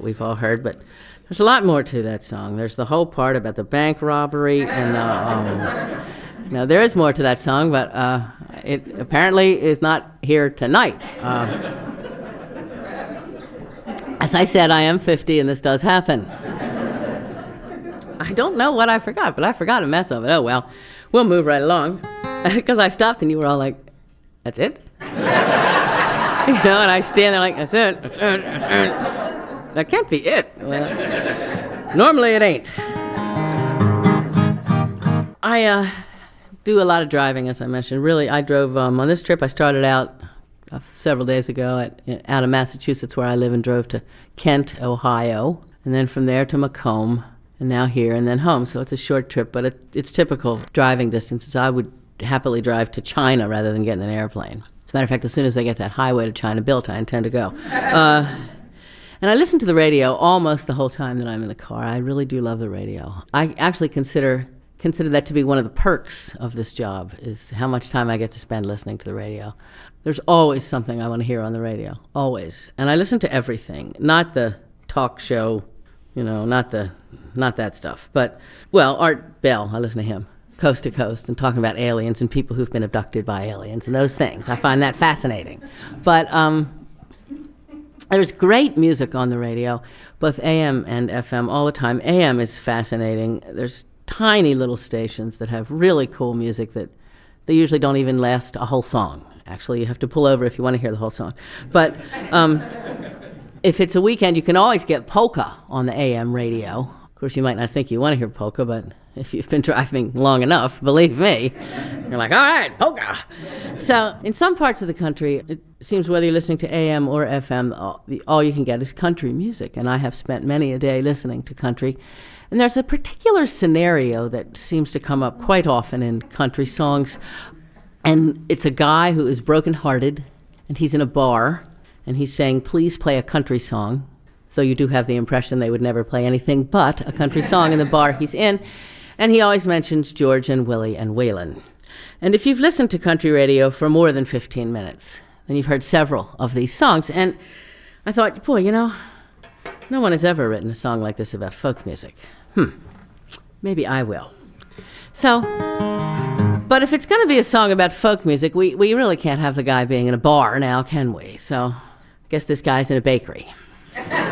we've all heard, but there's a lot more to that song. There's the whole part about the bank robbery, and now there is more to that song, but it apparently is not here tonight. As I said, I am 50, and this does happen. I don't know what I forgot, but I forgot a mess of it. Oh, well, we'll move right along. Because I stopped, and you were all like, that's it? And I stand there like, that's it. That can't be it. Well, normally it ain't. I do a lot of driving, as I mentioned. Really, I drove, on this trip, I started out several days ago out of Massachusetts, where I live, and drove to Kent, Ohio, and then from there to Macomb, and now here, and then home. So it's a short trip, but it's typical driving distances. I would happily drive to China rather than get in an airplane. As a matter of fact, as soon as they get that highway to China built, I intend to go. And I listen to the radio almost the whole time that I'm in the car. I really do love the radio. I actually consider that to be one of the perks of this job, is how much time I get to spend listening to the radio. There's always something I want to hear on the radio, always. And I listen to everything, not the talk show, not that stuff. But, well, Art Bell, I listen to him, coast to coast, and talking about aliens and people who've been abducted by aliens and those things. I find that fascinating. But there's great music on the radio, both AM and FM, all the time. AM is fascinating. There's tiny little stations that have really cool music that they usually don't even last a whole song. Actually, you have to pull over if you want to hear the whole song. But if it's a weekend, you can always get polka on the AM radio. Of course, you might not think you want to hear polka, but if you've been driving long enough, believe me, you're like, all right, polka. So in some parts of the country, it seems whether you're listening to AM or FM, all you can get is country music. And I have spent many a day listening to country. And there's a particular scenario that seems to come up quite often in country songs. And it's a guy who is brokenhearted, and he's in a bar, and he's saying, please play a country song. Though you do have the impression they would never play anything but a country song in the bar he's in. And he always mentions George and Willie and Waylon. And if you've listened to country radio for more than 15 minutes, then you've heard several of these songs. And I thought, boy, no one has ever written a song like this about folk music. Maybe I will. So, but if it's going to be a song about folk music, we really can't have the guy being in a bar now, can we? So I guess this guy's in a bakery.